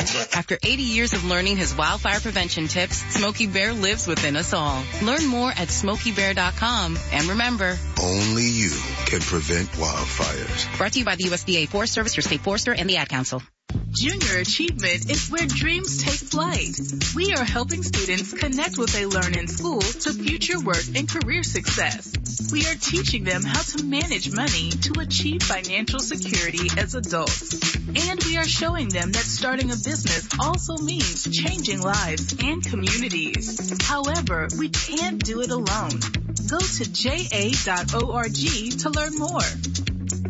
After 80 years of learning his wildfire prevention tips, Smokey Bear lives within us all. Learn more at SmokeyBear.com. And remember, only you can prevent wildfires. Brought to you by the USDA Forest Service, your state forester, and the Ad Council. Junior Achievement is where dreams take flight. We are helping students connect what they learn in school to future work and career success. We are teaching them how to manage money to achieve financial security as adults. And we are showing them that starting a business also means changing lives and communities. However, we can't do it alone. Go to ja.org to learn more.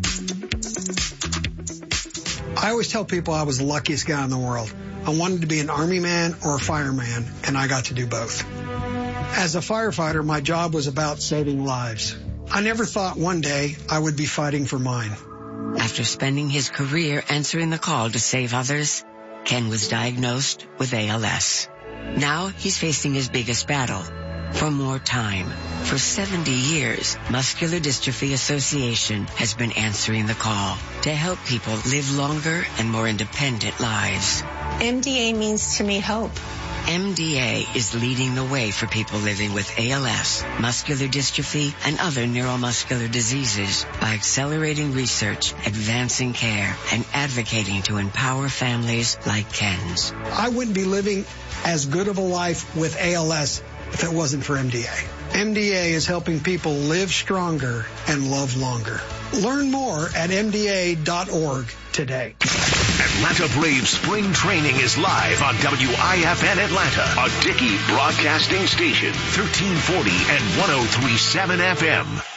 I always tell people I was the luckiest guy in the world. I wanted to be an Army man or a fireman, and I got to do both. As a firefighter, my job was about saving lives. I never thought one day I would be fighting for mine. After spending his career answering the call to save others, Ken was diagnosed with ALS. Now he's facing his biggest battle, for more time. For 70 years, Muscular Dystrophy Association has been answering the call to help people live longer and more independent lives. MDA means to me hope. MDA is leading the way for people living with ALS, muscular dystrophy, and other neuromuscular diseases by accelerating research, advancing care, and advocating to empower families like Ken's. I wouldn't be living as good of a life with ALS if it wasn't for MDA. MDA is helping people live stronger and love longer. Learn more at MDA.org today. Atlanta Braves spring training is live on WIFN Atlanta, a Dickey broadcasting station, 1340 and 103.7 FM.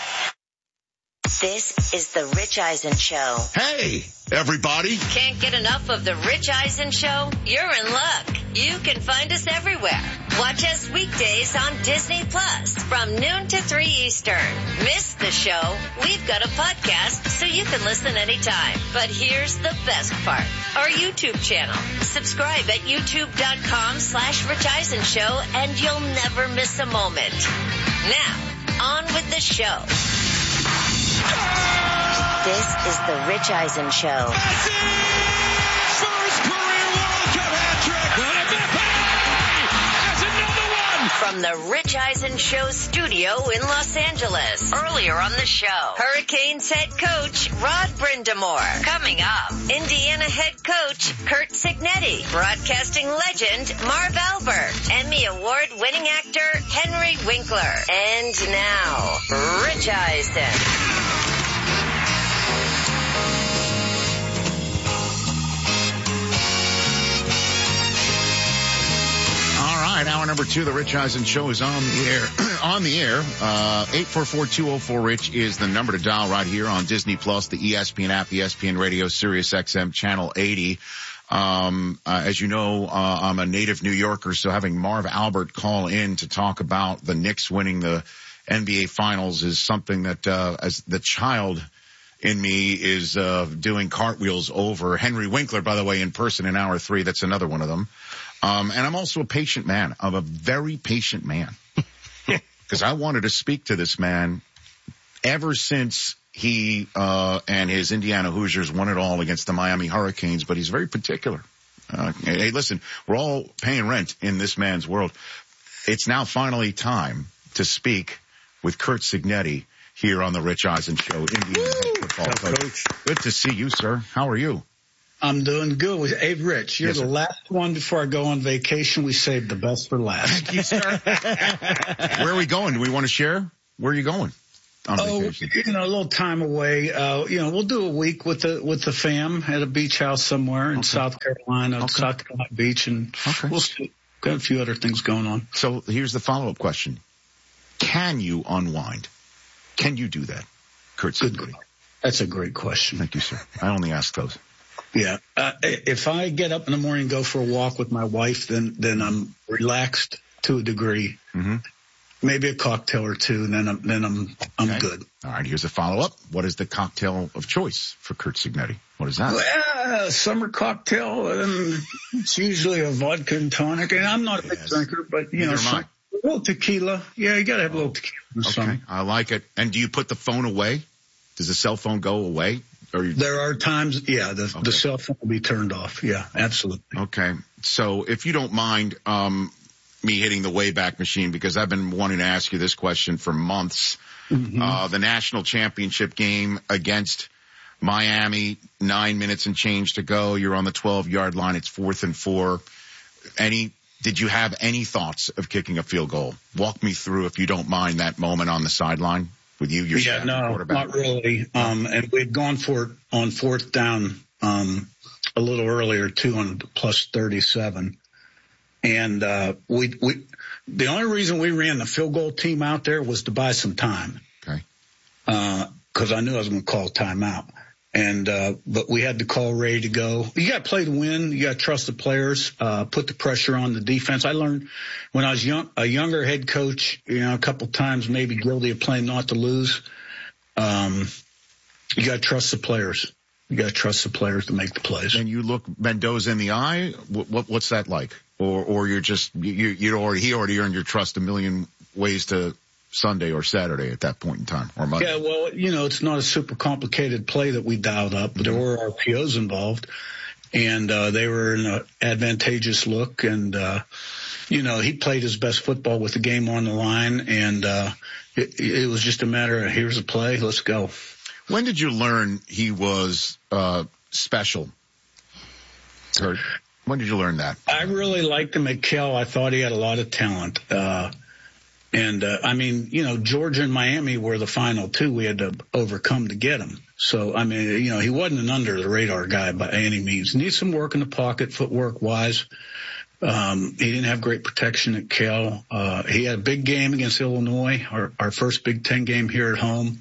This is the Rich Eisen Show. Hey, everybody. Can't get enough of the Rich Eisen Show? You're in luck. You can find us everywhere. Watch us weekdays on Disney Plus from noon to 3 Eastern. Miss the show? We've got a podcast so you can listen anytime. But here's the best part. Our YouTube channel. Subscribe at youtube.com/Rich Eisen Show and you'll never miss a moment. Now, on with the show. This is the Rich Eisen Show. First career World Cup hat-trick. From the Rich Eisen Show studio in Los Angeles. Earlier on the show, Hurricanes head coach Rod Brindamore. Coming up, Indiana head coach Curt Cignetti. Broadcasting legend Marv Albert. Emmy Award-winning actor Henry Winkler. And now, Rich Eisen. All right, hour number 2, the Rich Eisen Show is on the air. 844-204-RICH is the number to dial right here on Disney Plus, the ESPN app, ESPN Radio, Sirius XM, Channel 80. As you know, I'm a native New Yorker, so having Marv Albert call in to talk about the Knicks winning the NBA Finals is something that, as the child in me is doing cartwheels over. Henry Winkler, by the way, in person in hour 3. That's another one of them. And I'm also a patient man. I'm a very patient man because I wanted to speak to this man ever since he and his Indiana Hoosiers won it all against the Miami Hurricanes. But he's very particular. Hey, listen, we're all paying rent in this man's world. It's now finally time to speak with Curt Cignetti here on the Rich Eisen Show. Indiana football coach. Good to see you, sir. How are you? I'm doing good. Hey, Rich, you're the last one before I go on vacation. We saved the best for last. Thank you, sir. Where are we going? Do we want to share? Where are you going on vacation? A little time away. We'll do a week with the fam at a beach house somewhere in South Carolina, South Carolina Beach, and we'll see. Got a few other things going on. So here's the follow-up question. Can you unwind? Can you do that, Curt Cignetti? That's a great question. Thank you, sir. I only ask those. Yeah. If I get up in the morning and go for a walk with my wife, then I'm relaxed to a degree. Mm-hmm. Maybe a cocktail or two, and then I'm good. All right. Here's a follow-up. What is the cocktail of choice for Curt Cignetti? What is that? Well, summer cocktail. It's usually a vodka and tonic, and I'm not a big drinker, but a little tequila. Yeah, you got to have a little tequila in the summer. I like it. And do you put the phone away? Does the cell phone go away? There are times, the cell phone will be turned off. Yeah, absolutely. Okay. So if you don't mind, me hitting the Wayback Machine, because I've been wanting to ask you this question for months. Mm-hmm. The national championship game against Miami, 9 minutes and change to go. You're on the 12-yard line. It's 4th and 4. Did you have any thoughts of kicking a field goal? Walk me through, if you don't mind, that moment on the sideline with you, your quarterback. Not really. And we'd gone for it on 4th down, a little earlier too, on plus 37. And, the only reason we ran the field goal team out there was to buy some time. Okay. Cause I knew I was going to call timeout. And, but we had to call ready to go. You got to play to win. You got to trust the players, put the pressure on the defense. I learned when I was a younger head coach, a couple times maybe guilty of playing not to lose. You got to trust the players. You got to trust the players to make the plays. And you look Mendoza in the eye. What's that like? Or you're just, he already earned your trust a million ways to Sunday or Saturday at that point in time, or Monday. Yeah, well, it's not a super complicated play that we dialed up, but there were RPOs involved, and they were in an advantageous look, and he played his best football with the game on the line, and it was just a matter of, here's a play, let's go. When did you learn he was special, Kurt? When did you learn that? I really liked him at Cal. I thought he had a lot of talent. Georgia and Miami were the final two we had to overcome to get him. So, he wasn't an under the radar guy by any means. Needs some work in the pocket, footwork wise. He didn't have great protection at Cal. He had a big game against Illinois, our first Big Ten game here at home.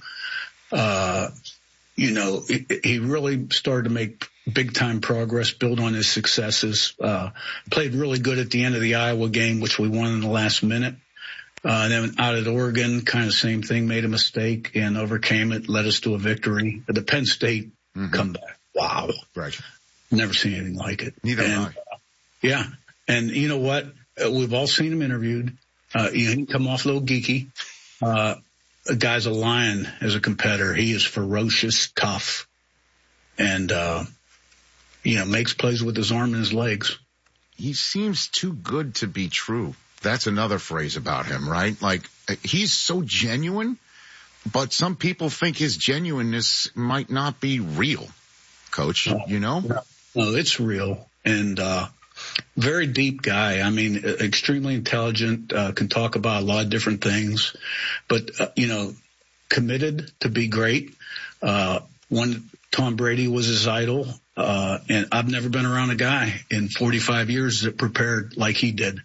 He really started to make big time progress, build on his successes, played really good at the end of the Iowa game, which we won in the last minute. Then out at Oregon, kind of same thing, made a mistake and overcame it, led us to a victory. The Penn State comeback. Wow. Right. Never seen anything like it. Neither have I. Yeah. And you know what? We've all seen him interviewed. He can come off a little geeky. A guy's a lion as a competitor. He is ferocious, tough, and, makes plays with his arm and his legs. He seems too good to be true. That's another phrase about him, right? Like, he's so genuine, but some people think his genuineness might not be real, Coach, No, it's real. And, very deep guy. Extremely intelligent, can talk about a lot of different things, but, committed to be great. When Tom Brady was his idol, and I've never been around a guy in 45 years that prepared like he did.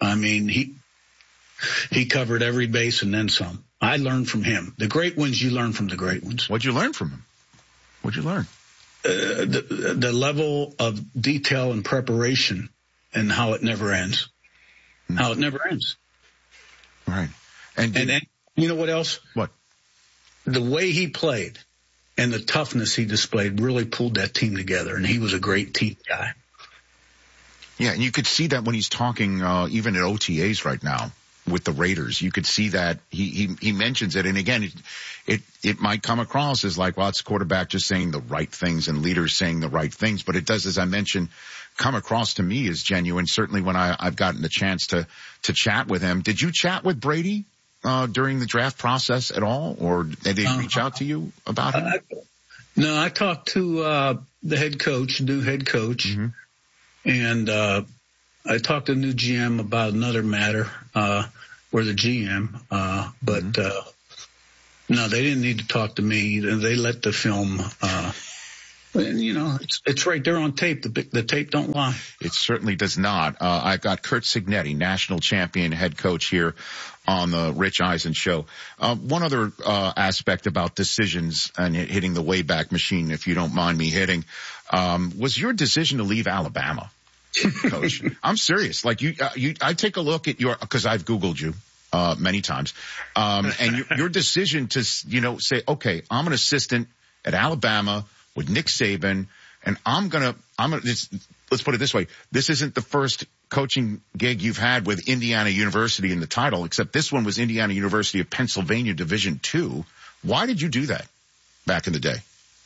He covered every base and then some. I learned from him. The great ones, you learn from the great ones. What'd you learn from him? What'd you learn? The level of detail and preparation and how it never ends. How it never ends. Right. And you know what else? What? The way he played and the toughness he displayed really pulled that team together, and he was a great team guy. Yeah, and you could see that when he's talking, even at OTAs right now with the Raiders. You could see that he mentions it, and again, it might come across as like, well, it's the quarterback just saying the right things and leaders saying the right things, but it does, as I mentioned, come across to me as genuine. Certainly when I've gotten the chance to chat with him. Did you chat with Brady during the draft process at all, or did they reach out to you about him? No, I talked to the head coach, new head coach. And I talked to the new GM about another matter, or the GM, but no, they didn't need to talk to me. They let the film, and it's right there on tape. The tape don't lie. It certainly does not. I've got Curt Cignetti, national champion head coach here on the Rich Eisen show. One other aspect about decisions and hitting the Wayback Machine, if you don't mind me hitting, was your decision to leave Alabama, Coach. I'm serious. Like I take a look at cause I've Googled you, many times. And your decision to, say, okay, I'm an assistant at Alabama with Nick Saban, and let's put it this way. This isn't the first coaching gig you've had with Indiana University in the title, except this one was Indiana University of Pennsylvania Division II. Why did you do that back in the day?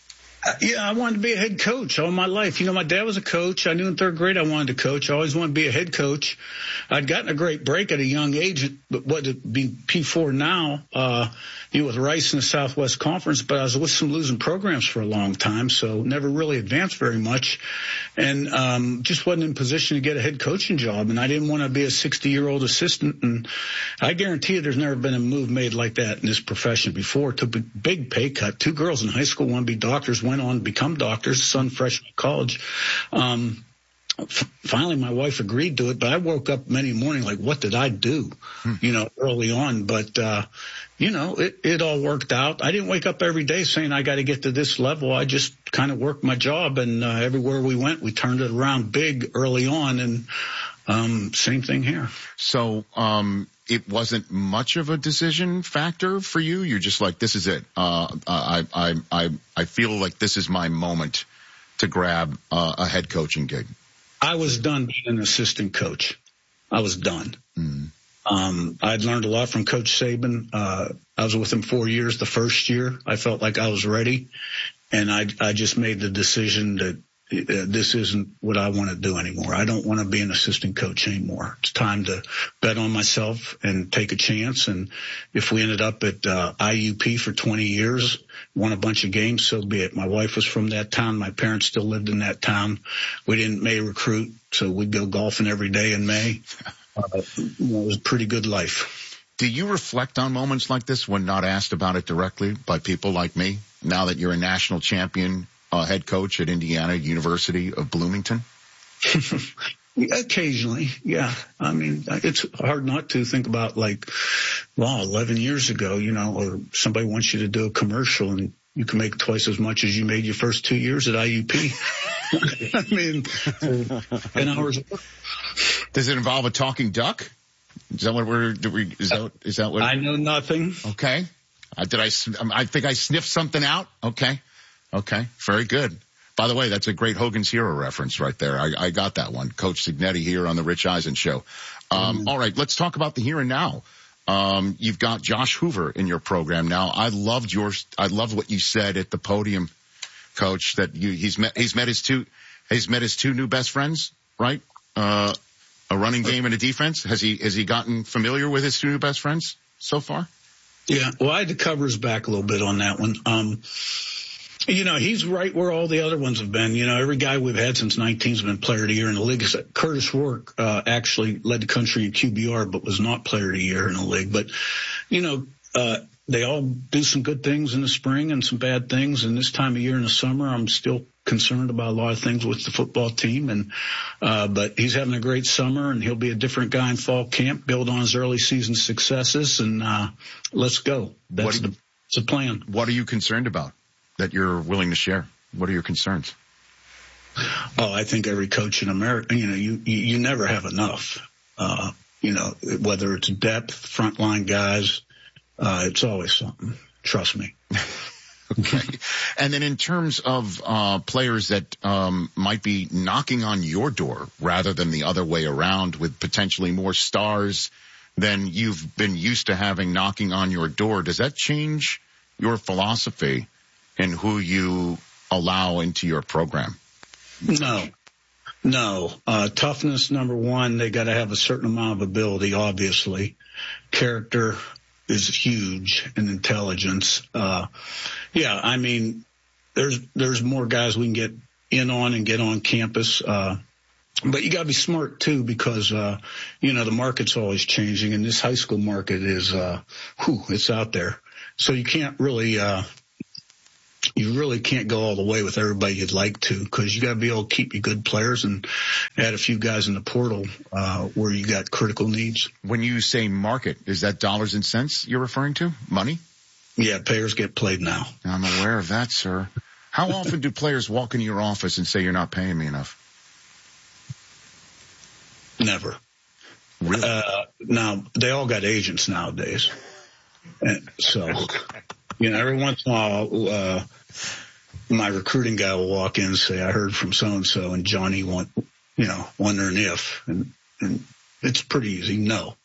Yeah, I wanted to be a head coach all my life. You know, my dad was a coach. I knew in third grade I wanted to coach. I always wanted to be a head coach. I'd gotten a great break at a young age, but what would be P4 now, with Rice in the Southwest Conference, but I was with some losing programs for a long time, so never really advanced very much, and just wasn't in position to get a head coaching job, and I didn't want to be a 60-year-old assistant, and I guarantee you there's never been a move made like that in this profession before. Took a big pay cut. 2 girls in high school want to be doctors, went on to become doctors, son freshman in college. Finally, my wife agreed to it, but I woke up many mornings like, what did I do, early on. But, it all worked out. I didn't wake up every day saying I got to get to this level. I just kind of worked my job, and everywhere we went, we turned it around big early on, and same thing here. So it wasn't much of a decision factor for you? You're just like, this is it. I feel like this is my moment to grab a head coaching gig. I was done being an assistant coach. I was done. I'd learned a lot from Coach Saban. I was with him 4 years. The first year, I felt like I was ready, and I just made the decision that this isn't what I want to do anymore. I don't want to be an assistant coach anymore. It's time to bet on myself and take a chance. And if we ended up at IUP for 20 years, won a bunch of games, so be it. My wife was from that town. My parents still lived in that town. We didn't May recruit, so we'd go golfing every day in May. It was a pretty good life. Do you reflect on moments like this when not asked about it directly by people like me, now that you're a national champion head coach at Indiana University of Bloomington? Occasionally, yeah. I mean, it's hard not to think about 11 years ago, or somebody wants you to do a commercial and you can make twice as much as you made your first 2 years at IUP. I mean, 10 hours of work. Does it involve a talking duck? Is that what is that what? I know nothing. Okay. I think I sniffed something out. Okay. Very good. By the way, that's a great Hogan's Hero reference right there. I got that one. Coach Signetti here on the Rich Eisen Show. All right. Let's talk about the here and now. You've got Josh Hoover in your program now. I loved what you said at the podium, Coach, that he's met his two new best friends, right? A running game and a defense. Has he gotten familiar with his two new best friends so far? Yeah. Well, I had to cover his back a little bit on that one. He's right where all the other ones have been. Every guy we've had since 19's been player of the year in the league. Curtis Rourke actually led the country in QBR, but was not player of the year in the league. But, they all do some good things in the spring and some bad things. And this time of year in the summer, I'm still concerned about a lot of things with the football team. But he's having a great summer, and he'll be a different guy in fall camp, build on his early season successes, and let's go. That's the plan. What are you concerned about that you're willing to share? What are your concerns? Oh, I think every coach in America, you never have enough. Whether it's depth, frontline guys, it's always something. Trust me. Okay. And then in terms of players that might be knocking on your door rather than the other way around, with potentially more stars than you've been used to having knocking on your door, does that change your philosophy in who you allow into your program? No. Toughness, number one. They got to have a certain amount of ability, obviously. Character is huge, and intelligence. There's more guys we can get in on and get on campus. But you got to be smart too, because, the market's always changing, and this high school market is, it's out there. So you can't really, you really can't go all the way with everybody you'd like to, because you got to be able to keep your good players and add a few guys in the portal where you got critical needs. When you say market, is that dollars and cents you're referring to? Money? Yeah, players get played now. I'm aware of that, sir. How often do players walk into your office and say, you're not paying me enough? Never. Really? Now, they all got agents nowadays. And so, every once in a while, my recruiting guy will walk in and say, I heard from so-and-so, and Johnny wondering if, and it's pretty easy. No.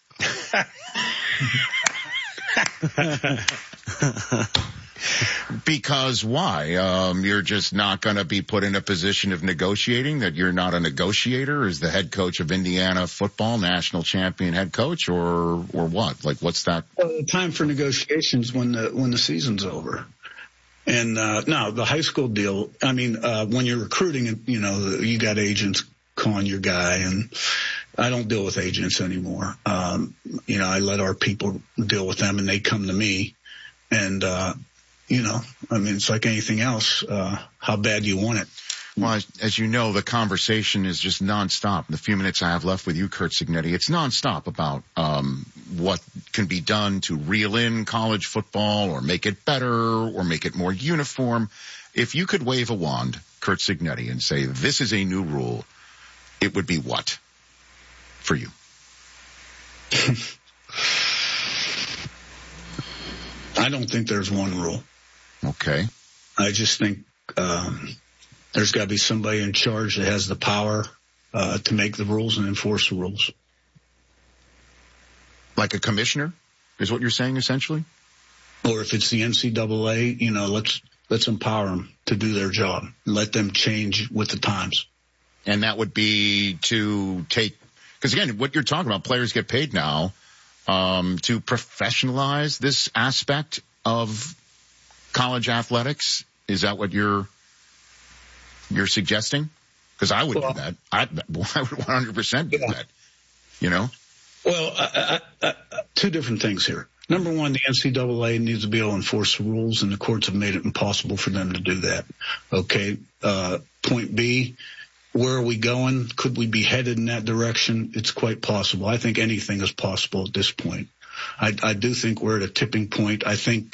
Because why? You're just not going to be put in a position of negotiating, that you're not a negotiator as the head coach of Indiana football, national champion head coach, or what? Like, what's that? Time for negotiations when the season's over. And, no, the high school deal, I mean, when you're recruiting, you know, you got agents calling your guy, and I don't deal with agents anymore. You know, I let our people deal with them, and they come to me. And, you know, I mean, it's like anything else. How bad do you want it? Well, as you know, the conversation is just nonstop. In the few minutes I have left with you, Curt Cignetti, it's nonstop about what can be done to reel in college football or make it better or make it more uniform. If you could wave a wand, Curt Cignetti, and say, this is a new rule, it would be what for you? I don't think there's one rule. Okay. I just think there's got to be somebody in charge that has the power to make the rules and enforce the rules. Like a commissioner is what you're saying, essentially? Or if it's the NCAA, you know, let's empower them to do their job and let them change with the times. And that would be to take, because again, what you're talking about, players get paid now to professionalize this aspect of college athletics. Is that what you're suggesting? Because I would do that. I would 100% do that. You know? Well, two different things here. Number one, the NCAA needs to be able to enforce the rules, and the courts have made it impossible for them to do that. Okay. Point B, where are we going? Could we be headed in that direction? It's quite possible. I think anything is possible at this point. I do think we're at a tipping point. I think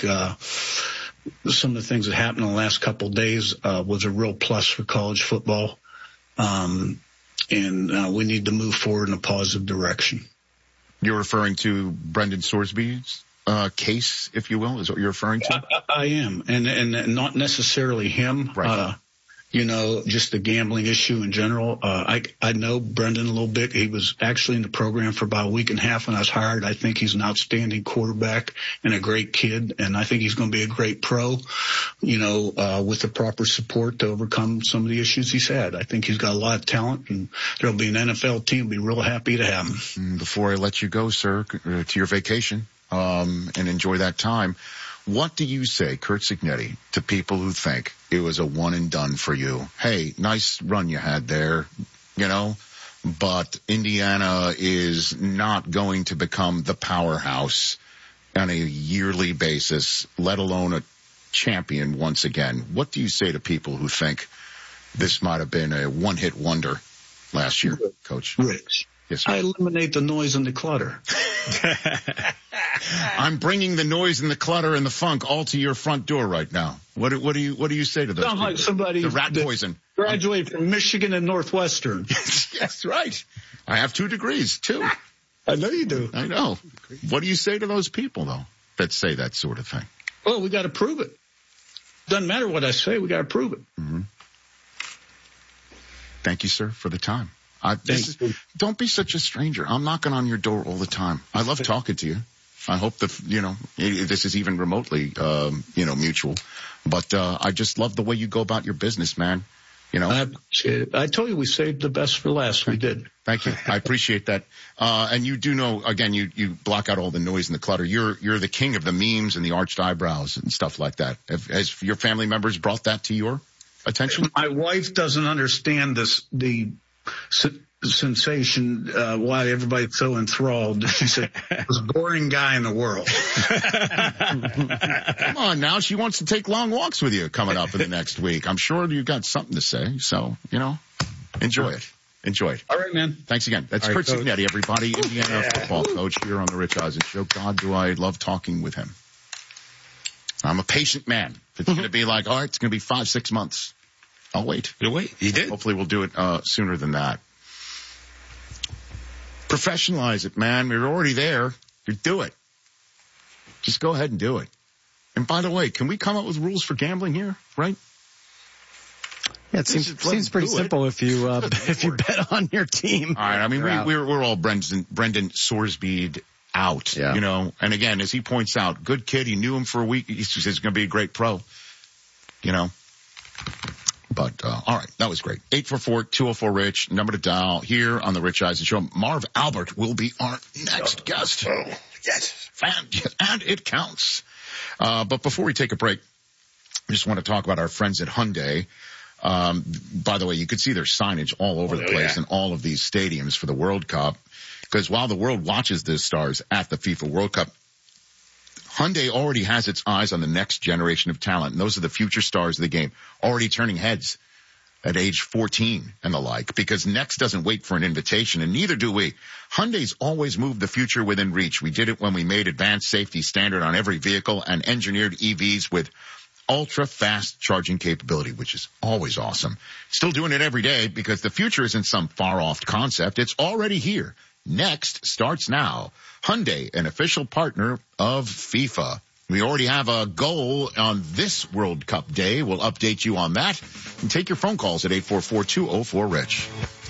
some of the things that happened in the last couple of days was a real plus for college football. And we need to move forward in a positive direction. You're referring to Brendan Sorsby's case, if you will, is what you're referring to? I am. And not necessarily him. Right. You know, just the gambling issue in general. I know Brendan a little bit. He was actually in the program for about a week and a half when I was hired. I think he's an outstanding quarterback and a great kid, and I think he's going to be a great pro, you know, with the proper support to overcome some of the issues he's had. I think he's got a lot of talent, and there'll be an NFL team be real happy to have him. Before I let you go, sir, to your vacation, and enjoy that time, what do you say, Curt Cignetti, to people who think it was a one and done for you? Hey, nice run you had there, you know, but Indiana is not going to become the powerhouse on a yearly basis, let alone a champion once again. What do you say to people who think this might have been a one-hit wonder last year, Coach? Rich. Yes, sir. I eliminate the noise and the clutter. I'm bringing the noise and the clutter and the funk all to your front door right now. What do you say to those? Sound like somebody the rat poison. Graduated from Michigan and Northwestern. Yes, right. I have 2 degrees too. I know you do. I know. What do you say to those people though that say that sort of thing? Well, we got to prove it. Doesn't matter what I say. We got to prove it. Mm-hmm. Thank you, sir, for the time. Don't be such a stranger. I'm knocking on your door all the time. I love talking to you. I hope that, you know, this is even remotely, mutual. But I just love the way you go about your business, man. You know, I told you we saved the best for last. We did. Thank you. I appreciate that. And you do know, again, you block out all the noise and the clutter. You're the king of the memes and the arched eyebrows and stuff like that. Has your family members brought that to your attention? My wife doesn't understand the sensation, why everybody's so enthralled. She said, "Most boring guy in the world." Come on now. She wants to take long walks with you coming up in the next week. I'm sure you've got something to say. So, you know, enjoy it. Enjoy it. All right, man. Thanks again. That's Curt Cignetti, everybody. Indiana football coach here on the Rich Eisen Show. God, do I love talking with him. I'm a patient man. It's going to be like, all right, it's going to be 5-6 months. I'll wait. You'll wait. You did. Hopefully we'll do it sooner than that. Professionalize it, man. We're already there. You do it. Just go ahead and do it. And by the way, can we come up with rules for gambling here? Right? Yeah, it seems pretty simple if you bet on your team. All right. I mean, we're all Brendan Sorsby out. Yeah. You know. And again, as he points out, good kid. He knew him for a week. He's going to be a great pro. you know. But, all right, that was great. 844-204-RICH, number to dial here on the Rich Eisen Show. Marv Albert will be our next guest. Oh, yes. And it counts. But before we take a break, I just want to talk about our friends at Hyundai. By the way, you could see their signage all over the place in all of these stadiums for the World Cup. Because while the world watches the stars at the FIFA World Cup, Hyundai already has its eyes on the next generation of talent, and those are the future stars of the game, already turning heads at age 14 and the like, because next doesn't wait for an invitation, and neither do we. Hyundai's always moved the future within reach. We did it when we made advanced safety standard on every vehicle and engineered EVs with ultra-fast charging capability, which is always awesome. Still doing it every day because the future isn't some far-off concept. It's already here. Next starts now. Hyundai, an official partner of FIFA. We already have a goal on this World Cup day. We'll update you on that. And take your phone calls at 844-204-RICH.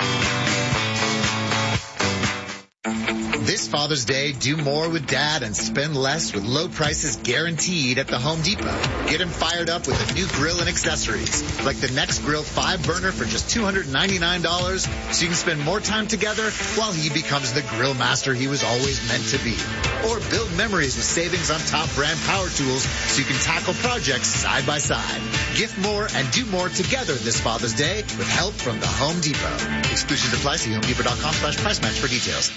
This Father's Day, do more with Dad and spend less with low prices guaranteed at the Home Depot. Get him fired up with a new grill and accessories, like the Next Grill 5-burner for just $299, so you can spend more time together while he becomes the grill master he was always meant to be. Or build memories with savings on top brand power tools so you can tackle projects side by side. Gift more and do more together this Father's Day with help from the Home Depot. Exclusions apply. See HomeDepot.com/price match for details.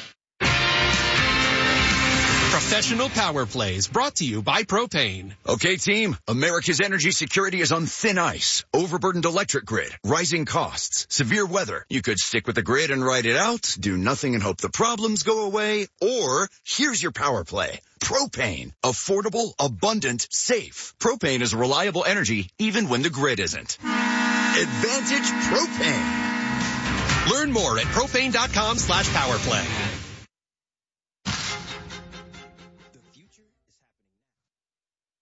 Professional Power Plays brought to you by Propane. Okay, team. America's energy security is on thin ice. Overburdened electric grid, rising costs, severe weather. You could stick with the grid and ride it out, do nothing and hope the problems go away, or here's your power play. Propane. Affordable, abundant, safe. Propane is reliable energy even when the grid isn't. Advantage Propane. Learn more at propane.com/powerplay.